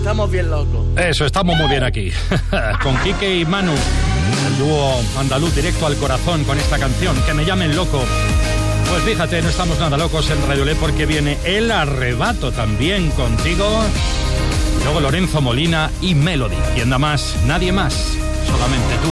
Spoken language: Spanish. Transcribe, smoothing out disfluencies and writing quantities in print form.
estamos bien locos. Eso, estamos muy bien aquí. Con Quique y Manu, el dúo andaluz directo al corazón con esta canción, Que me llamen loco. Pues fíjate, no estamos nada locos en Radio Le porque viene El Arrebato también contigo. Luego Lorenzo Molina y Melody. ¿Quién da más? Nadie más. Solamente tú.